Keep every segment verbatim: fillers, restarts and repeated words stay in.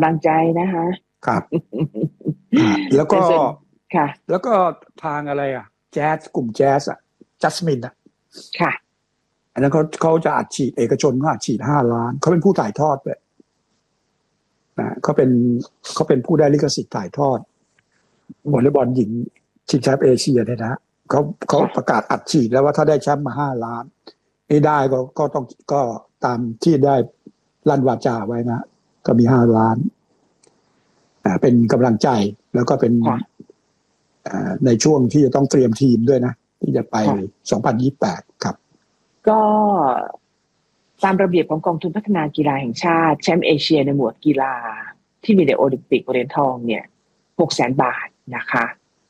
ำลังใจนะคะครับแล้วก็ค่ะแล้วก็ทางอะไรอ่ะแจ๊สกลุ่มแจ๊สอ่ะจัสมินอ่ะค่ะอันนั้นเขาเขาจะอัดฉีดเอกชนเขาอัดฉีดห้าล้านเขาเป็นผู้ถ่ายทอดด้วยนะเขาเป็นเขาเป็นผู้ได้ลิขสิทธิ์ถ่ายทอดวอลเลย์บอลหญิงชิงแชมป์เอเชียเนี่ยนะเขาเขาประกาศอัดฉีดแล้วว่าถ้าได้แชมป์มาห้าล้านไม่ได้ก็ก็ต้องก็ตามที่ได้ลั่นวาจาไว้นะก็มีห้าล้านอ่าเป็นกำลังใจแล้วก็เป็นอ่าในช่วงที่จะต้องเตรียมทีมด้วยนะที่จะไปสองพันยี่สิบแปดครับก็ตามระเบียบของกองทุนพัฒนากีฬาแห่งชาติแชมป์เอเชียในหมวดกีฬาที่มีในโอลิมปิกเหรียญทองเนี่ยหกแสนบาทนะคะ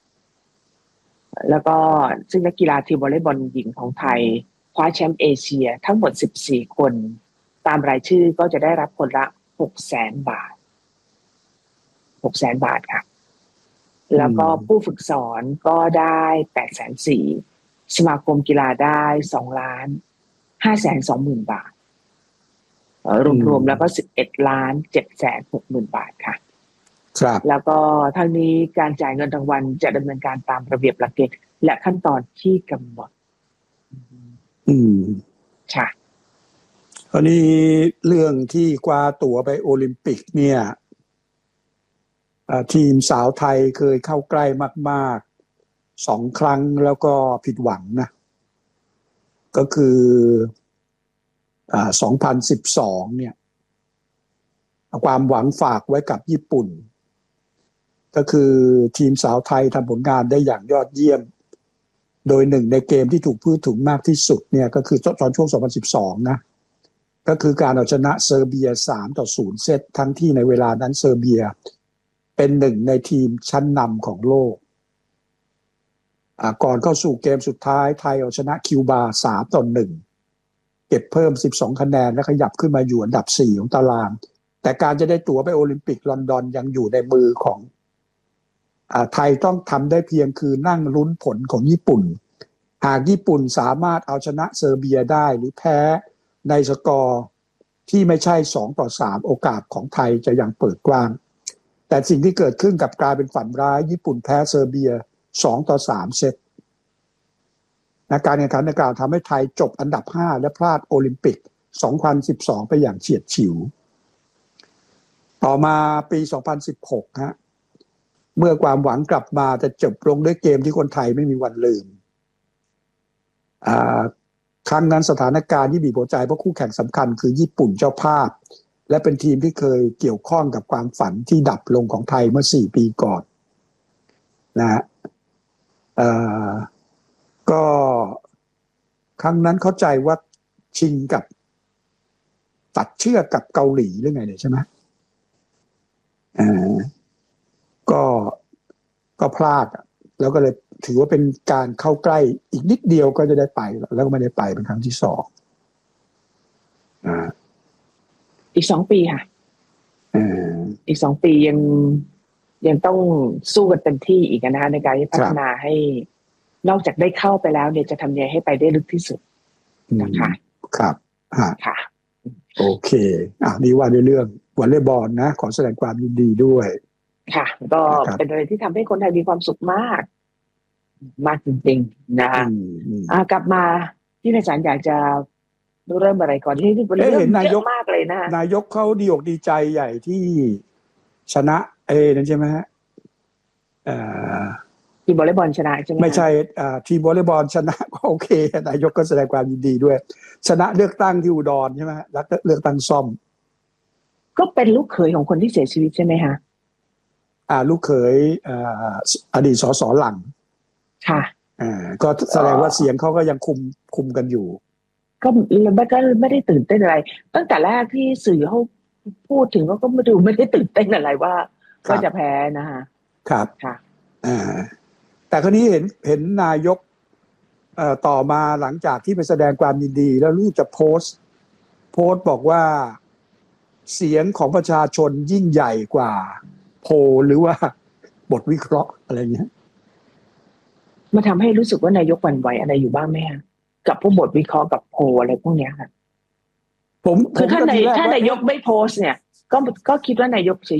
แล้วก็ซึ่งนักกีฬาทีมวอลเลย์บอลหญิงของไทยคว้าแชมป์เอเชียทั้งหมดสิบสี่คนตามรายชื่อก็จะได้รับคนละหกแสนบาทหกแสนบาทค่ะแล้วก็ผู้ฝึกสอนก็ได้แปดแสนสี่สมาคมกีฬาได้สองล้านห้าแสนสองหมื่นบาทรวมๆแล้วก็สิบเอ็ดล้านเจ็ดแสนหกหมื่นบาทค่ะครับแล้วก็ทางนี้การจ่ายเงินรางวัลจะดำเนินการตามระเบียบหลักเกณฑ์และขั้นตอนที่กำหนดอืมค่ะตอนนี้เรื่องที่คว้าตั๋วไปโอลิมปิกเนี่ยทีมสาวไทยเคยเข้าใกล้มากๆสองครั้งแล้วก็ผิดหวังนะก็คืออ่าสองพันสิบสองเนี่ยความหวังฝากไว้กับญี่ปุ่นก็คือทีมสาวไทยทำผลงานได้อย่างยอดเยี่ยมโดยหนึ่งในเกมที่ถูกพูดถึงมากที่สุดเนี่ยก็คือตอนช่วงสองพันสิบสองนะก็คือการเอาชนะเซอร์เบียสามต่อศูนย์เซตทั้งที่ในเวลานั้นเซอร์เบียเป็นหนึ่งในทีมชั้นนำของโลกอ่าก่อนเข้าสู่เกมสุดท้ายไทยเอาชนะคิวบาสามต่อหนึ่งเก็บเพิ่มสิบสองคะแนนและขยับขึ้นมาอยู่อันดับสี่ของตารางแต่การจะได้ตั๋วไปโอลิมปิกลอนดอนยังอยู่ในมือของอ่าไทยต้องทำได้เพียงคือนั่งลุ้นผลของญี่ปุ่นหากญี่ปุ่นสามารถเอาชนะเซอร์เบียได้หรือแพ้ในสกอร์ที่ไม่ใช่สองต่อสามโอกาสของไทยจะยังเปิดกว้างแต่สิ่งที่เกิดขึ้นกับกลายเป็นฝันร้ายญี่ปุ่นแพ้เซอร์เบียสองต่อสามเซตการแข่งขันดังกล่าวทำให้ไทยจบอันดับห้าและพลาดโอลิมปิกสองพันสิบสองไปอย่างเฉียดฉิวต่อมาปีสองพันสิบหกฮะเมื่อความหวังกลับมาจะจบลงด้วยเกมที่คนไทยไม่มีวันลืมอ่าครั้งนั้นสถานการณ์ที่บีบหัวใจเพราะคู่แข่งสำคัญคือญี่ปุ่นเจ้าภาพและเป็นทีมที่เคยเกี่ยวข้องกับความฝันที่ดับลงของไทยเมื่อสี่ปีก่อนนะฮะเอ่อก็ครั้งนั้นเข้าใจว่าชิงกับตัดเชือกกับเกาหลีหรือไงเนี่ยใช่ไหมอ่าก็ก็พลาดแล้วก็เลยถือว่าเป็นการเข้าใกล้อีกนิดเดียวก็จะได้ไปแล้วก็ไม่ได้ไปเป็นครั้งที่สองอ่าอีกสองปีค่ะอ่าอีกสองปียังยังต้องสู้กันเต็มที่อีกนะคะในการพัฒนาให้นอกจากได้เข้าไปแล้วเนี่ยจะทำยังไงให้ไปได้ลึกที่สุดนะคะครับค่ะโอเคอ่ะนี่ว่าในเรื่องวอลเลย์บอลนะขอแสดงความยินดีด้วยค่ะก็เป็นอะไรที่ทำให้คนไทยมีความสุขมากมากจริงๆนะอ่ากลับมาที่นายสารอยากจะเริ่มอะไรก่อนที่เป็นเรื่องเยอะมากเลยนะนายกเขาดีอกดีใจใหญ่ที่ชนะเอนั่นใช่ไหมฮะทีมวอลเลย์บอลชนะใช่ไหมไม่ใช่ทีมวอลเลย์บอลชนะก็โอเคนายกก็แสดงความยินดีด้วยชนะเลือกตั้งที่อุดรใช่ไหมแล้วเลือกตั้งซ่อมก็เป็นลูกเขยของคนที่เสียชีวิตใช่ไหมคะอ่าลูกเขยอ่าอดีตสสหลังค่ะอ่าก็แสดงว่าเสียงเขาก็ยังคุมคุมกันอยู่ก็ไม่ก็ไม่ได้ตื่นเต้นอะไรตั้งแต่แรกที่สื่อเขาพูดถึงเขาก็ไม่ดูไม่ได้ตื่นเต้นอะไรว่าก็จะแพ้นะคะครับค่ะอ่าแต่คราวนี้เห็นเห็นนายกเอ่อต่อมาหลังจากที่ไปแสดงความยินดีแล้วรู้จะโพสต์โพสต์บอกว่าเสียงของประชาชนยิ่งใหญ่กว่าโพลหรือว่าบทวิเคราะห์อะไรเงี้ยมาทำให้รู้สึกว่านายกหวั่นไหวอะไรอยู่บ้างไหมคะกับพวกบทวิเคราะห์กับโพลอะไรพวกนี้ค่ะผมคือถ้าในถ้านายกไม่โพสต์เนี่ยก็ก็คิดว่านายกเฉ